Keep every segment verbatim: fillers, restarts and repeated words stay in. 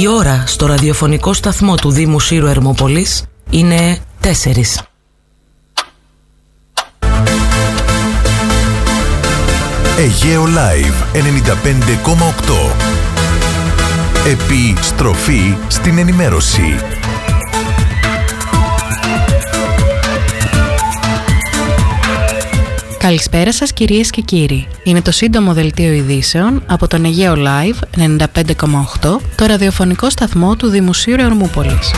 Η ώρα στο ραδιοφωνικό σταθμό του Δήμου Σύρου Ερμούπολης είναι τέσσερις. Αιγαίο Live ενενήντα πέντε κόμμα οκτώ. Επιστροφή στην ενημέρωση. Καλησπέρα σας κυρίες και κύριοι. Είναι το σύντομο δελτίο ειδήσεων από τον Αιγαίο Live ενενήντα πέντε κόμμα οκτώ, το ραδιοφωνικό σταθμό του Δήμου Σύρου Ερμούπολης.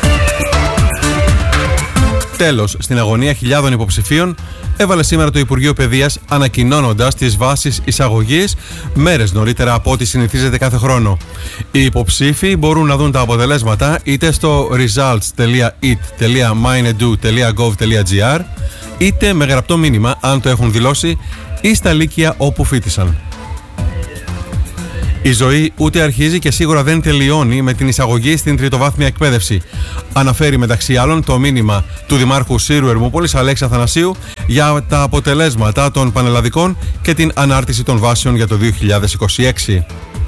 Τέλος, στην αγωνία χιλιάδων υποψηφίων έβαλε σήμερα το Υπουργείο Παιδείας, ανακοινώνοντας τις βάσεις εισαγωγής μέρες νωρίτερα από ό,τι συνηθίζεται κάθε χρόνο. Οι υποψήφοι μπορούν να δουν τα αποτελέσματα είτε στο results τελεία ι τι τελεία minedu τελεία gov τελεία gr είτε με γραπτό μήνυμα αν το έχουν δηλώσει ή στα λύκεια όπου φοίτησαν. Η ζωή ούτε αρχίζει και σίγουρα δεν τελειώνει με την εισαγωγή στην τριτοβάθμια εκπαίδευση. Αναφέρει μεταξύ άλλων το μήνυμα του Δημάρχου Σύρου Ερμούπολης Αλέξη Αθανασίου για τα αποτελέσματα των πανελλαδικών και την ανάρτηση των βάσεων για το δύο χιλιάδες είκοσι έξι.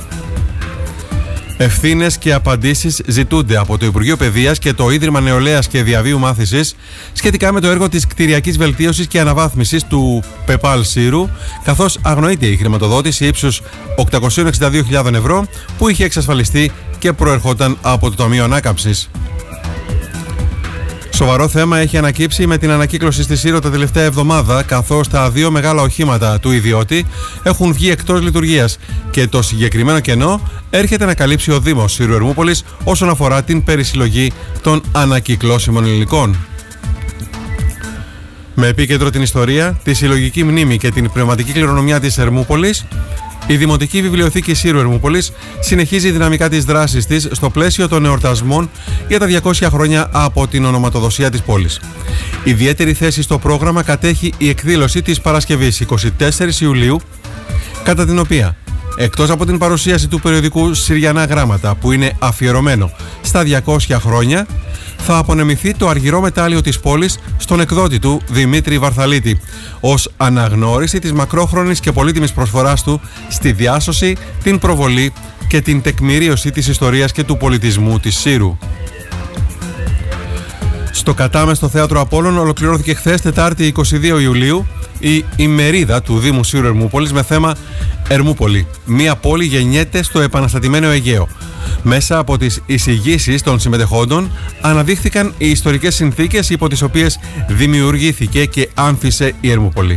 Ευθύνες και απαντήσεις ζητούνται από το Υπουργείο Παιδείας και το Ίδρυμα Νεολαίας και Διαβίου Μάθησης σχετικά με το έργο της κτηριακής βελτίωσης και αναβάθμισης του ΠΕΠΑΛ Σύρου, καθώς αγνοείται η χρηματοδότηση ύψους οκτακόσιες εξήντα δύο χιλιάδες ευρώ που είχε εξασφαλιστεί και προερχόταν από το Ταμείο Ανάκαμψης. Σοβαρό θέμα έχει ανακύψει με την ανακύκλωση στη Σύρο τα τελευταία εβδομάδα, καθώς τα δύο μεγάλα οχήματα του ιδιώτη έχουν βγει εκτός λειτουργίας και το συγκεκριμένο κενό έρχεται να καλύψει ο Δήμος Σύρου Ερμούπολης όσον αφορά την περισυλλογή των ανακυκλώσιμων υλικών. Με επίκεντρο την ιστορία, τη συλλογική μνήμη και την πνευματική κληρονομιά της Ερμούπολης, η Δημοτική Βιβλιοθήκη Σύρου Ερμούπολης συνεχίζει δυναμικά τις δράσεις της στο πλαίσιο των εορτασμών για τα διακόσια χρόνια από την ονοματοδοσία της πόλης. Ιδιαίτερη θέση στο πρόγραμμα κατέχει η εκδήλωση της Παρασκευής εικοστή τέταρτη Ιουλίου, κατά την οποία, εκτός από την παρουσίαση του περιοδικού Συριανά Γράμματα που είναι αφιερωμένο στα διακόσια χρόνια, θα απονεμηθεί το αργυρό μετάλλιο της πόλης στον εκδότη του Δημήτρη Βαρθαλίτη, ως αναγνώριση της μακρόχρονης και πολύτιμης προσφοράς του στη διάσωση, την προβολή και την τεκμηρίωση της ιστορίας και του πολιτισμού της Σύρου. Στο Κατάμεστο Θέατρο Απόλλων ολοκληρώθηκε χθες Τετάρτη εικοστή δεύτερη Ιουλίου η ημερίδα του Δήμου Σύρου Ερμούπολης με θέμα Ερμούπολη. Μία πόλη γεννιέται στο επαναστατημένο Αιγαίο. Μέσα από τις εισηγήσεις των συμμετεχόντων αναδείχθηκαν οι ιστορικές συνθήκες υπό τις οποίες δημιουργήθηκε και άνθησε η Ερμούπολη.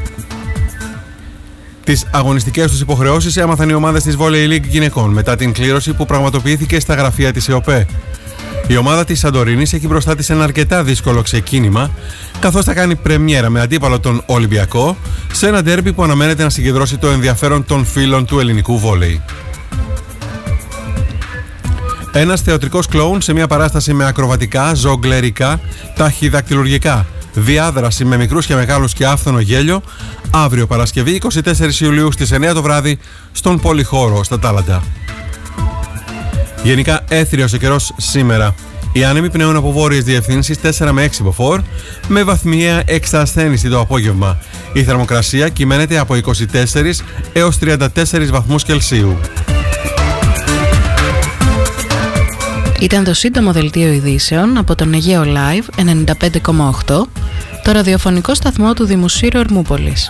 Τις αγωνιστικές τους υποχρεώσεις έμαθαν οι ομάδες της Volley League γυναικών μετά την κλήρωση που πραγματοποιήθηκε στα γραφεία της ΕΟΠΕ. Η ομάδα της Σαντορίνης έχει μπροστά της ένα αρκετά δύσκολο ξεκίνημα, καθώς θα κάνει πρεμιέρα με αντίπαλο τον Ολυμπιακό σε ένα ντέρμπι που αναμένεται να συγκεντρώσει το ενδιαφέρον των φίλων του ελληνικού βόλεϊ. Ένας θεατρικός κλόουν σε μια παράσταση με ακροβατικά, ζογκλερικά, ταχυδακτυλουργικά, διάδραση με μικρούς και μεγάλους και άφθονο γέλιο, αύριο Παρασκευή εικοστή τέταρτη Ιουλίου στις εννιά το βράδυ στον Πολυχώρο στα Τάλαντα. Γενικά έθριος ο καιρός σήμερα. Οι άνεμοι πνέουν από βόρειες διευθύνσεις τέσσερα με έξι μποφόρ, με βαθμιαία εξασθένηση το απόγευμα. Η θερμοκρασία κυμαίνεται από είκοσι τέσσερα έως τριάντα τέσσερα βαθμούς Κελσίου. Ήταν το σύντομο δελτίο ειδήσεων από τον Αιγαίο Live ενενήντα πέντε κόμμα οκτώ, το ραδιοφωνικό σταθμό του Δήμου Σύρου Ερμούπολης.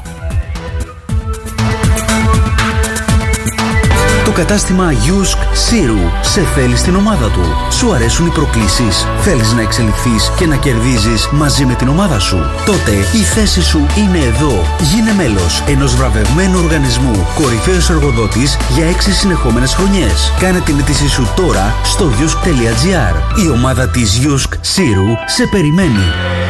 Το κατάστημα Γιούσκ Σύρου σε θέλει στην ομάδα του. Σου αρέσουν οι προκλήσεις? Θέλεις να εξελιχθείς και να κερδίζεις μαζί με την ομάδα σου? Τότε η θέση σου είναι εδώ. Γίνε μέλος ενός βραβευμένου οργανισμού, κορυφαίος εργοδότης για έξι συνεχόμενες χρονιές. Κάνε την αίτησή σου τώρα στο γιούσκ τελεία τζι άρ. Η ομάδα της Γιούσκ Σύρου σε περιμένει.